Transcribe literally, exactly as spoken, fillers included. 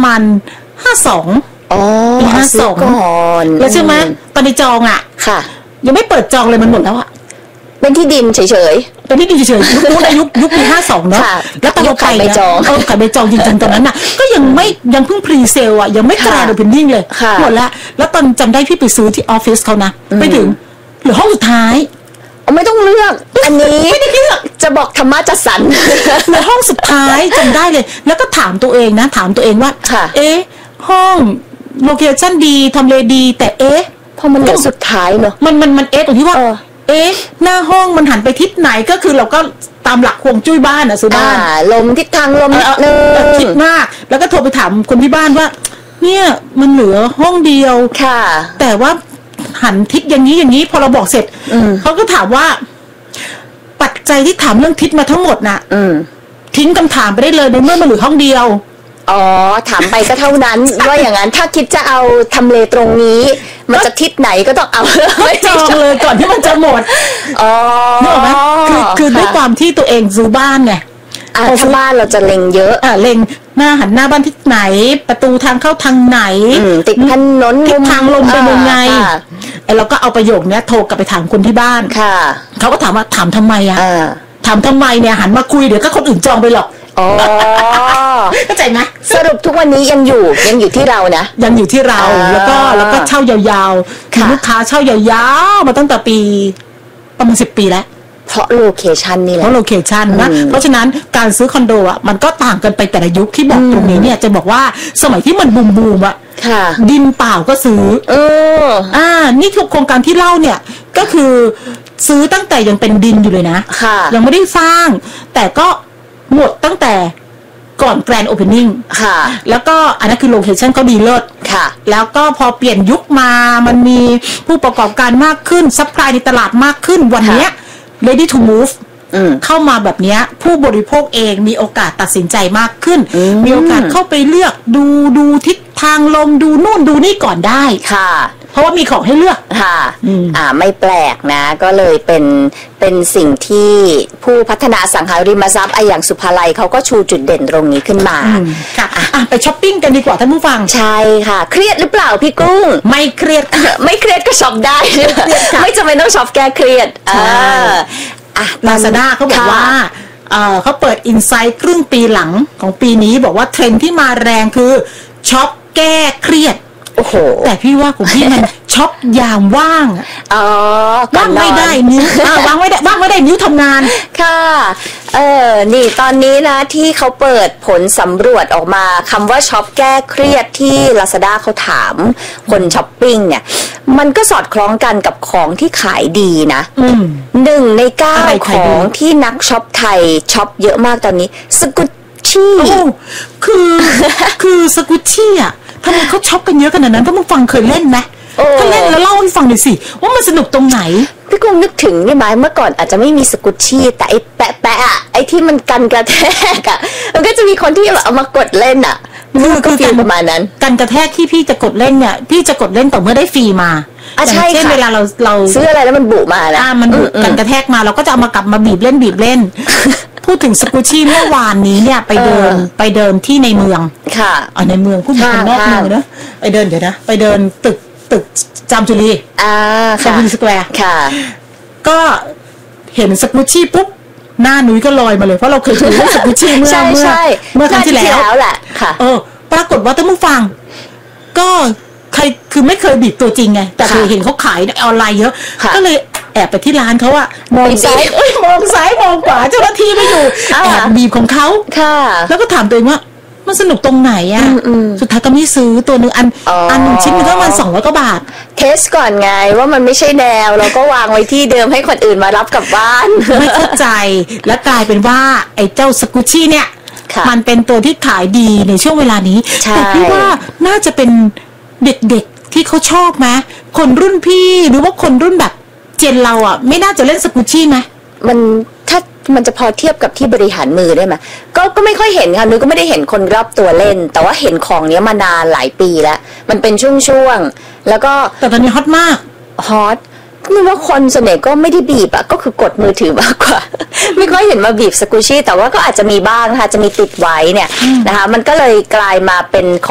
มาณห้าสองอ๋อปีห้าสองก่อนแล้วใช่ไหมตอนในจองอ่ะค่ะยังไม่เปิดจองเลยมันหมดแล้วอ่ะเป็นที่ดินเฉยๆเป็นที่ดินเฉยๆยุคนู้นยุคยุคปีห้าสองเนาะแล้วตอนเราไปเนี่ยเออขายใบจองจริงๆตอนนั้นน่ะก็ยังไม่ยังเพิ่งพรีเซลอ่ะยังไม่กลายเป็นนิ่งเลยหมดแล้วแล้วตอนจำได้พี่ไปซื้อที่ออฟฟิศเขานะไปถึงเหลือห้องสุดท้ายไม่ต้องเลือกอันนี้ไม่ได้เลือกจะบอกธรรมะจัดสรรในห้องสุดท้ายจำได้เลยแล้วก็ถามตัวเองนะถามตัวเองว่าเอ๊ะห้องโลเคชั่นดีทำเลดีแต่เอ๊ะพอมันเหลือสุดท้ายเนอะมันมันมันเอ๊ะตรงที่ว่าเอ๊ะหน้าห้องมันหันไปทิศไหนก็คือเราก็ตามหลักฮวงจุ้ยบ้านอะซื้อบ้านลมทิศทางลมนิดนึงคิดมากแล้วก็โทรไปถามคนที่บ้านว่าเนี่ยมันเหลือห้องเดียวค่ะแต่ว่าหันทิศอย่างนี้อย่างนี้พอเราบอกเสร็จเขาก็ถามว่าปัจจัยที่ถามเรื่องทิศมาทั้งหมดน่ะทิ้งคำถามไปได้เลยในเมื่อมันเหลือห้องเดียวอ๋อถามไปก็เท่านั้นว่าอย่างนั้นถ้าคิดจะเอาทำเลตรงนี้มันจะทิศไหนก็ต้องเอาไม่จองเลยก่อนที่มันจะหมดอ๋อนึกออกไหมคือคือด้วยความที่ตัวเองซื้อบ้านไงถ้าบ้านเราจะเล็งเยอะอ่าเล็งหน้าหันหน้าบ้านทิศไหนประตูทางเข้าทางไหนติดถนนทิศทางลมเป็นยังไงไอ้เราก็เอาประโยคนี้โทรกลับไปถามคนที่บ้านค่ะเขาก็ถามว่าถามทำไมอ่ะถามทำไมเนี่ยหันมาคุยเดี๋ยวก็คนอื่นจองไปหรอกอ๋อเข้าใจไหมสรุปทุกวันนี้ยังอยู่ยังอยู่ที่เรานะยังอยู่ที่เราแล้วก็แล้วก็เช่ายาวๆคือลูกค้าเช่ายาวๆมาตั้งแต่ปีประมาณสิบปีแล้วเพราะโลเคชันนี่แหละเพราะโลเคชันนะเพราะฉะนั้นการซื้อคอนโดอ่ะมันก็ต่างกันไปแต่ละยุคที่บอกตรงนี้เนี่ยจะบอกว่าสมัยที่มันบูมบูมอ่ะดินเปล่าก็ซื้อเอออ่านี่ทุกโครงการที่เล่าเนี่ยก็คือซื้อตั้งแต่ยังเป็นดินอยู่เลยนะยังไม่ได้สร้างแต่ก็หมดตั้งแต่ก่อนแกรนด์โอเพนนิ่งค่ะแล้วก็อันนั้นคือโลเคชั่นเขาดีเลิศค่ะแล้วก็พอเปลี่ยนยุคมามันมีผู้ประกอบการมากขึ้นซัพพลายในตลาดมากขึ้นวันนี้ready to move เข้ามาแบบนี้ผู้บริโภคเองมีโอกาสตัดสินใจมากขึ้นมีโอกาสเข้าไปเลือกดูดูทิศทางลมดูนู่นดูนี่ก่อนได้ค่ะเพราะว่ามีของให้เลือกค่ะอ่าไม่แปลกนะก็เลยเป็นเป็นสิ่งที่ผู้พัฒนาสังหาริมทรัพย์อย่างสุภาลัยเขาก็ชูจุดเด่นตรงนี้ขึ้นมาค่ะอ่ะไปช้อปปิ้งกันดีกว่าท่านผู้ฟังใช่ค่ะเครียดหรือเปล่าพี่กุ้งไม่เครียดไม่เครียดก็ช็อปได้ไม่จำเป็นต้องช็อปแก้เครียดอ่าอ่ะ Lazada เขาบอกว่าเอ่อเขาเปิดอินไซต์ครึ่งปีหลังของปีนี้บอกว่าเทรนด์ที่มาแรงคือช็อปแก้เครียดโอ้โหแต่พี่ว่าของพี่มันช็อปยามว่างอ๋อว่างไม่ได้นิ้วว่างไม่ได้ว่างไม่ได้นิ้วทำงานค่ะเออนี่ตอนนี้นะที่เขาเปิดผลสำรวจออกมาคำว่าช็อปแก้เครียดที่ Lazada เขาถามคนช้อปปิ้งเนี่ยมันก็สอดคล้องกันกับของที่ขายดีนะหนึ่งในเก้าของที่นักช็อปไทยช็อปเยอะมากตอนนี้สกุชชี่คือคือสกุชชี่อ่ะทำไมเขาช็อปกันเยอะขนาดนั้นถ้ามึงฟังเคยเล่นไหมถ้าเล่นแล้วเล่าให้ฟังหน่อยสิว่ามันสนุกตรงไหนพี่กุ้งนึกถึงนี่ไหมเมื่อก่อนอาจจะไม่มีสกุชชี่แต่ไอ้แปะแปะอะไอ้ที่มันกันกระแทกอะมันก็จะมีคนที่แบบเอามากดเล่นอะคือคือฟีลประมาณนั้นกันกระแทกที่พี่จะกดเล่นเนี่ยพี่จะกดเล่นต่อเมื่อได้ฟรีมาใช่เช่นเวลาเราเราซื้ออะไรแล้วมันบุมาแล้วอ่ามันบุกันกระแทกมาเราก็จะเอามากลับมาบีบเล่นบีบเล่นพูดถึงสกุชชี่เมื่อวานนี้เนี่ยไปเดินไปเดินที่ในเมืองค่ะอ๋อในเมืองพูดถึงนอกเมืองเนอะไปเดินเดี๋ยวนะไปเดินตึกตึกจามจุรีอ่าจามจุรีสแควร์ค่ะก็เห็นสกุชชี่ปุ๊บหน้านุ้ยก็ลอยมาเลยเพราะเราเคยถือเรื่องสกุชชี่เมื่อเมื่อเมื่อครั้งที่แล้วแหละค่ะเออปรากฏว่าท่านผู้ฟังก็ใครคือไม่เคยบีบตัวจริงไงแต่เคยเห็นเขาขายออนไลน์เยอะก็เลยแอบไปที่ร้านเขาอะมองซ้ายเอ้ยมองซ้ายมองขวาเจ้าหน้าที่ไม่อยู่แอบบีบของเขาค่ะแล้วก็ถามตัวเองว่ามันสนุกตรงไหนอะสุดท้ายก็ไม่ซื้อตัวนึงอันอันหนึ่งชิ้นมันก็ประมาณสองร้อยกว่าบาทเทสก่อนไงว่ามันไม่ใช่แนวเราก็วางไว้ที่เดิมให้คนอื่นมารับกลับบ้านไม่เข้าใจและกลายเป็นว่าไอ้เจ้าสกุชชี่เนี่ยมันเป็นตัวที่ขายดีในช่วงเวลานี้แต่พี่ว่าน่าจะเป็นเด็กๆที่เขาชอบไหมคนรุ่นพี่หรือว่าคนรุ่นแบบเจนเราอ่ะไม่น่าจะเล่นสกุชชี่ไหมมันถ้ามันจะพอเทียบกับที่บริหารมือได้ไหมก็ก็ไม่ค่อยเห็นค่ะนุ้ยก็ไม่ได้เห็นคนรอบตัวเล่นแต่ว่าเห็นของเนี้ยมานานหลายปีแล้วมันเป็นช่วงๆแล้วก็แต่ตอนนี้ฮอตมากฮอตนึกว่าคนส่วนใหญ่ก็ไม่ได้บีบอะก็คือกดมือถือมากกว่าไม่ค่อยเห็นมาบีบสกุชชี่แต่ว่าก็อาจจะมีบ้างนะคะจะมีติดไว้เนี่ยนะคะมันก็เลยกลายมาเป็นของ